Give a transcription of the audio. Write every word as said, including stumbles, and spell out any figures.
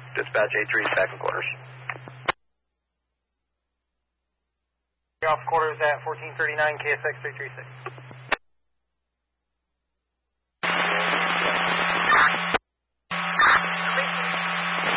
Dispatch eight three, back in quarters. Off quarters at fourteen thirty-nine, K S X three three six.